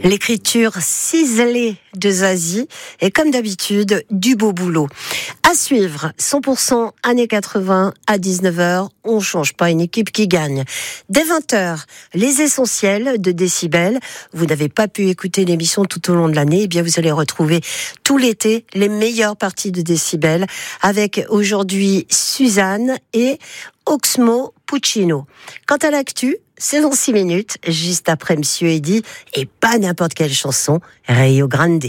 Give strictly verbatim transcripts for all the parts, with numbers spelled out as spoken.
L'écriture ciselée de Zazie et comme d'habitude, du beau boulot. À suivre, cent pour cent années quatre-vingts à dix-neuf heures, on change pas, une équipe qui gagne. Dès vingt heures, les essentiels de Décibel. Vous n'avez pas pu écouter l'émission tout au long de l'année, eh bien vous allez retrouver tout l'été les meilleures parties de Décibel avec aujourd'hui Suzanne et Oxmo Puccino. Quant à l'actu, c'est dans six minutes, juste après Monsieur Eddy, et pas n'importe quelle chanson, Rio Grande.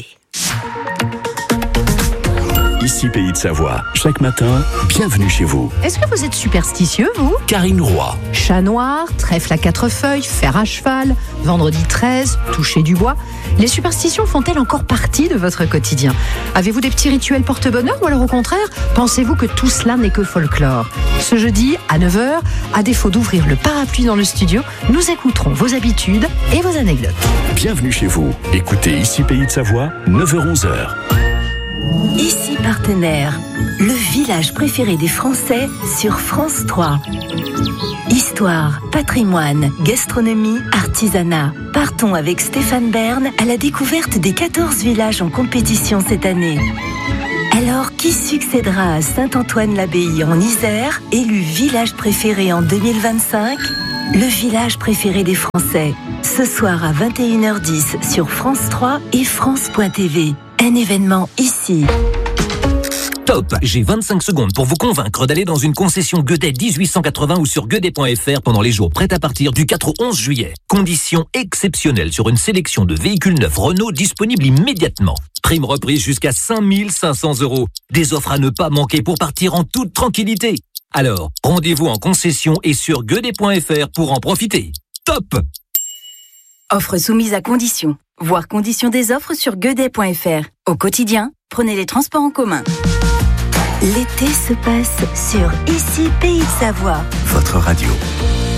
Ici Pays de Savoie. Chaque matin, bienvenue chez vous. Est-ce que vous êtes superstitieux, vous ? Karine Roy. Chat noir, trèfle à quatre feuilles, fer à cheval, vendredi treize, toucher du bois. Les superstitions font-elles encore partie de votre quotidien ? Avez-vous des petits rituels porte-bonheur ou alors au contraire, pensez-vous que tout cela n'est que folklore ? Ce jeudi, à neuf heures, à défaut d'ouvrir le parapluie dans le studio, nous écouterons vos habitudes et vos anecdotes. Bienvenue chez vous. Écoutez Ici Pays de Savoie, neuf heures onze heures. Ici Partenaire, le village préféré des Français sur France trois. Histoire, patrimoine, gastronomie, artisanat. Partons avec Stéphane Bern à la découverte des quatorze villages en compétition cette année. Alors, qui succédera à Saint-Antoine-l'Abbaye en Isère, élu village préféré en deux mille vingt-cinq ? Le village préféré des Français. Ce soir à vingt et une heures dix sur France trois et France point T V. Un événement ici. Top, j'ai vingt-cinq secondes pour vous convaincre d'aller dans une concession Gueudet dix-huit cent quatre-vingts ou sur gueudet point f r pendant les jours prêts à partir du quatre au onze juillet. Conditions exceptionnelles sur une sélection de véhicules neufs Renault disponibles immédiatement. Prime reprise jusqu'à cinq mille cinq cents euros. Des offres à ne pas manquer pour partir en toute tranquillité. Alors, rendez-vous en concession et sur gueudet point f r pour en profiter. Top! Offre soumise à conditions. Voir conditions des offres sur gueudet point f r. Au quotidien, prenez les transports en commun. L'été se passe sur Ici Pays de Savoie. Votre radio.